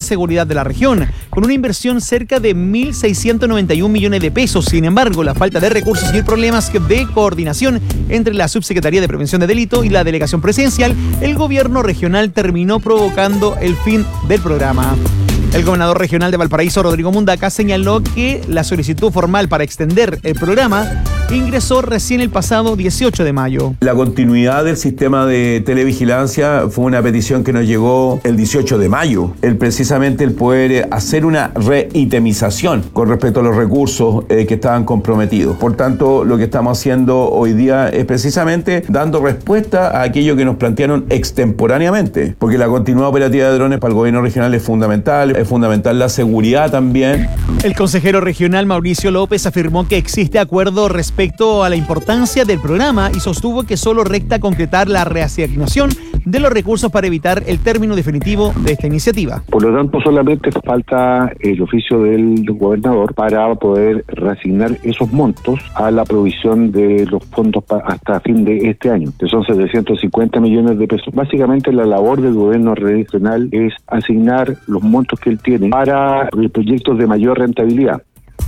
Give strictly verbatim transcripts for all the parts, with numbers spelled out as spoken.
seguridad de la región, con una inversión cerca de mil seiscientos noventa y un millones de pesos. Sin embargo, la falta de recursos y problemas de coordinación entre la Subsecretaría de Prevención de Delito y la Delegación Presidencial, el gobierno regional terminó provocando el fin del programa. El gobernador regional de Valparaíso, Rodrigo Mundaca, señaló que la solicitud formal para extender el programa ingresó recién el pasado dieciocho de mayo. La continuidad del sistema de televigilancia fue una petición que nos llegó el dieciocho de mayo. El precisamente el poder hacer una reitemización con respecto a los recursos eh, que estaban comprometidos. Por tanto, lo que estamos haciendo hoy día es precisamente dando respuesta a aquello que nos plantearon extemporáneamente, porque la continuidad operativa de drones para el gobierno regional es fundamental. Es fundamental la seguridad también. El consejero regional Mauricio López afirmó que existe acuerdo respecto a la importancia del programa y sostuvo que solo resta concretar la reasignación de los recursos para evitar el término definitivo de esta iniciativa. Por lo tanto, solamente falta el oficio del gobernador para poder reasignar esos montos a la provisión de los fondos hasta fin de este año, que son setecientos cincuenta millones de pesos. Básicamente, la labor del gobierno regional es asignar los montos que él tiene para proyectos de mayor rentabilidad.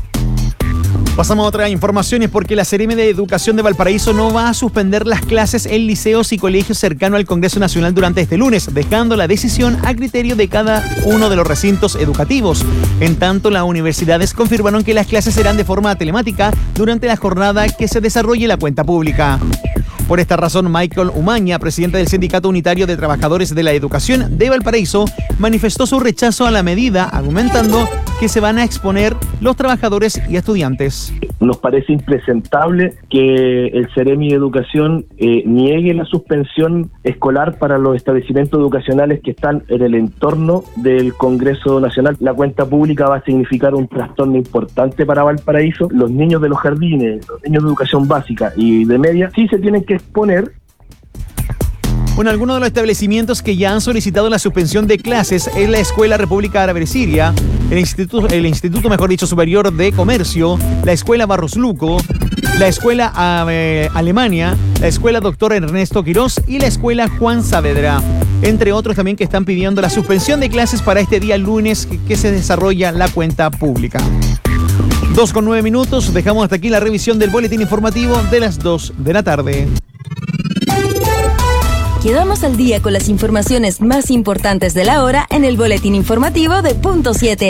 Pasamos a otras informaciones porque la Seremi de Educación de Valparaíso no va a suspender las clases en liceos y colegios cercanos al Congreso Nacional durante este lunes, dejando la decisión a criterio de cada uno de los recintos educativos. En tanto, las universidades confirmaron que las clases serán de forma telemática durante la jornada que se desarrolle la cuenta pública. Por esta razón, Michael Umaña, presidente del Sindicato Unitario de Trabajadores de la Educación de Valparaíso, manifestó su rechazo a la medida, argumentando que se van a exponer los trabajadores y estudiantes. Nos parece impresentable que el Seremi de Educación eh, niegue la suspensión escolar para los establecimientos educacionales que están en el entorno del Congreso Nacional. La cuenta pública va a significar un trastorno importante para Valparaíso. Los niños de los jardines, los niños de educación básica y de media, sí se tienen que exponer. Bueno, algunos de los establecimientos que ya han solicitado la suspensión de clases es la Escuela República Árabe Siria, el Instituto, el Instituto, mejor dicho, Superior de Comercio, la Escuela Barros Luco, la Escuela eh, Alemania, la Escuela Doctor Ernesto Quirós y la Escuela Juan Saavedra, entre otros también que están pidiendo la suspensión de clases para este día lunes que, que se desarrolla la cuenta pública. Dos con nueve minutos, dejamos hasta aquí la revisión del boletín informativo de las dos de la tarde. Quedamos al día con las informaciones más importantes de la hora en el boletín informativo de Punto siete.